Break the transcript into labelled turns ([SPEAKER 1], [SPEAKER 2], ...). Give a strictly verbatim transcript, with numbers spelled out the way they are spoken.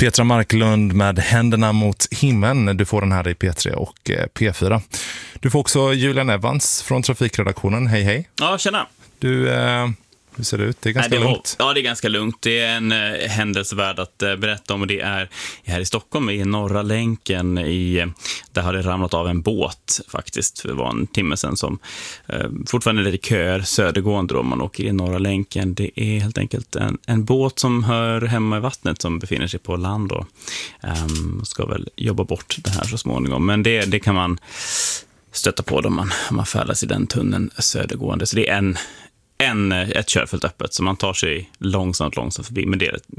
[SPEAKER 1] Petra Marklund med Händerna mot himlen. Du får den här i P tre och P fyra. Du får också Julian Evans från trafikredaktionen. Hej hej.
[SPEAKER 2] Ja, tjena.
[SPEAKER 1] Du, eh, hur ser det ut? Det är ganska
[SPEAKER 2] Nej, det var,
[SPEAKER 1] lugnt.
[SPEAKER 2] Ja, det är ganska lugnt. Det är en eh, händelsevärd att eh, berätta om, och det är här i Stockholm i Norra länken. I, där har det ramlat av en båt faktiskt. Det var en timme sedan som eh, fortfarande är lite köer södergående om man åker i Norra länken. Det är helt enkelt en, en båt som hör hemma i vattnet som befinner sig på land och um, ska väl jobba bort det här så småningom. Men det, det kan man stöta på om man, om man färdas i den tunneln södergående. Så det är en En, ett körfält öppet, så man tar sig långsamt, långsamt förbi. Men det är